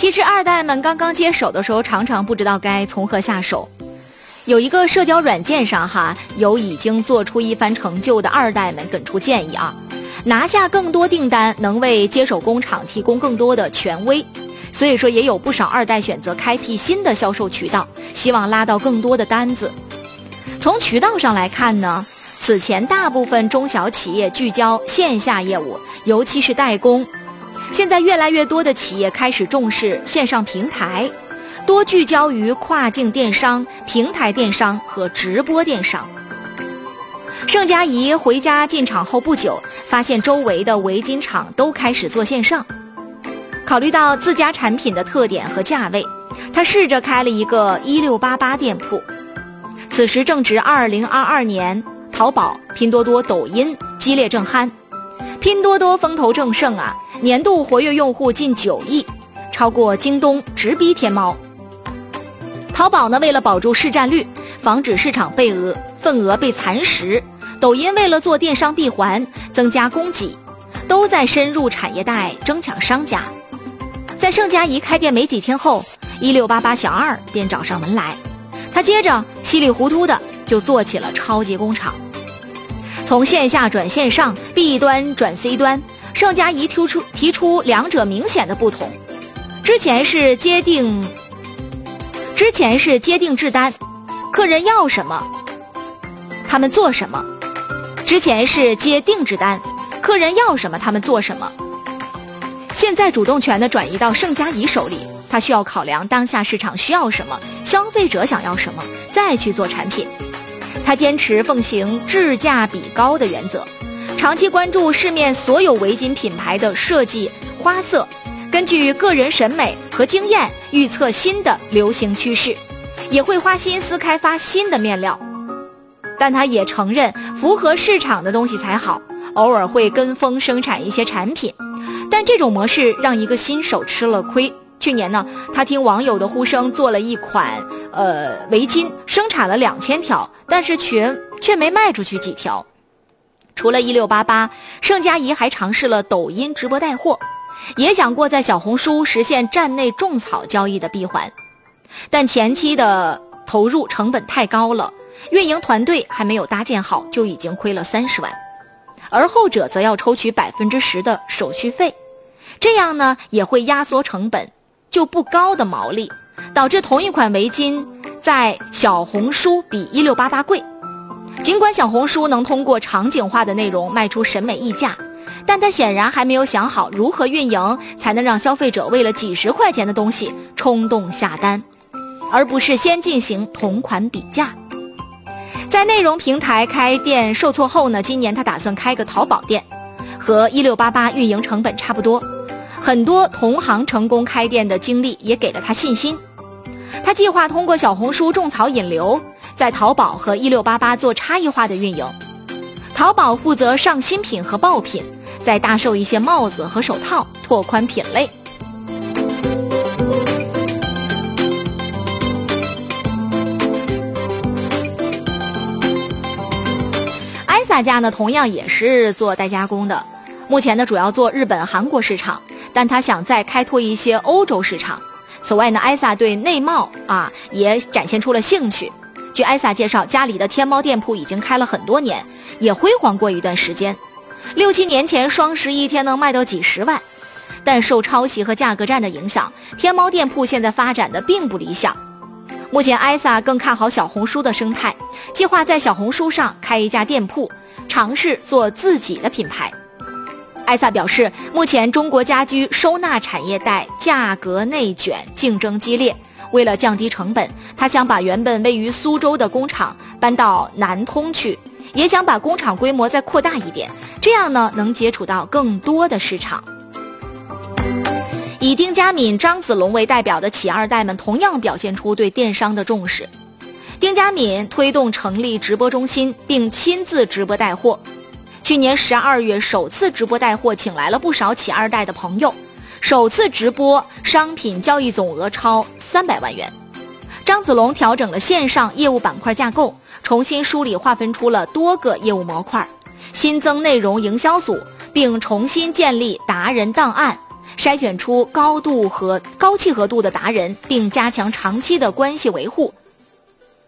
其实二代们刚刚接手的时候，常常不知道该从何下手。有一个社交软件上有已经做出一番成就的二代们给出建议拿下更多订单能为接手工厂提供更多的权威，所以说也有不少二代选择开辟新的销售渠道，希望拉到更多的单子。从渠道上来看呢，此前大部分中小企业聚焦线下业务，尤其是代工。现在越来越多的企业开始重视线上平台，多聚焦于跨境电商、平台电商和直播电商。盛佳怡回家进厂后不久，发现周围的围巾厂都开始做线上。考虑到自家产品的特点和价位，他试着开了一个1688店铺。此时正值2022年，淘宝、拼多多、抖音激烈正酣。拼多多风头正盛年度活跃用户近9亿，超过京东，直逼天猫。淘宝呢，为了保住市占率，防止市场份额被蚕食，抖音为了做电商闭环，增加供给，都在深入产业带争抢商家。在盛佳怡开店没几天后，1688小二便找上门来，他接着稀里糊涂的就做起了超级工厂。从线下转线上， B 端转 C 端，盛佳怡提出两者明显的不同。之前是接定制单，客人要什么他们做什么。之前是接定制单，客人要什么他们做什么。现在主动权的转移到盛佳怡手里，他需要考量当下市场需要什么，消费者想要什么，再去做产品。他坚持奉行质价比高的原则，长期关注市面所有围巾品牌的设计花色，根据个人审美和经验预测新的流行趋势，也会花心思开发新的面料。但他也承认符合市场的东西才好，偶尔会跟风生产一些产品，但这种模式让一个新手吃了亏。去年呢，他听网友的呼声做了一款围巾，生产了2000条，但是却没卖出去几条。除了1688，盛佳怡还尝试了抖音直播带货，也想过在小红书实现站内种草交易的闭环，但前期的投入成本太高了，运营团队还没有搭建好，就已经亏了30万，而后者则要抽取10%的手续费，这样呢也会压缩成本，就不高的毛利，导致同一款围巾在小红书比1688贵。尽管小红书能通过场景化的内容卖出审美溢价，但他显然还没有想好如何运营才能让消费者为了几十块钱的东西冲动下单，而不是先进行同款比价。在内容平台开店受挫后呢，今年他打算开个淘宝店，和1688运营成本差不多。很多同行成功开店的经历也给了他信心。他计划通过小红书种草引流，在淘宝和1688做差异化的运营。淘宝负责上新品和爆品，再大售一些帽子和手套，拓宽品类。艾萨家呢，同样也是做代加工的，目前呢主要做日本、韩国市场，但他想再开拓一些欧洲市场。此外呢，艾萨对内贸也展现出了兴趣。据艾萨介绍，家里的天猫店铺已经开了很多年，也辉煌过一段时间，6、7年前双十一天能卖到几十万，但受抄袭和价格战的影响，天猫店铺现在发展的并不理想。目前艾萨更看好小红书的生态，计划在小红书上开一家店铺，尝试做自己的品牌。艾萨表示，目前中国家居收纳产业带价格内卷，竞争激烈，为了降低成本，他想把原本位于苏州的工厂搬到南通去，也想把工厂规模再扩大一点，这样呢能接触到更多的市场。以丁家敏、张子龙为代表的企二代们同样表现出对电商的重视。丁家敏推动成立直播中心，并亲自直播带货。去年12月首次直播带货，请来了不少企二代的朋友，首次直播商品交易总额超300万元。张子龙调整了线上业务板块架构，重新梳理划分出了多个业务模块，新增内容营销组，并重新建立达人档案， 筛选出高契合度的达人，并加强长期的关系维护。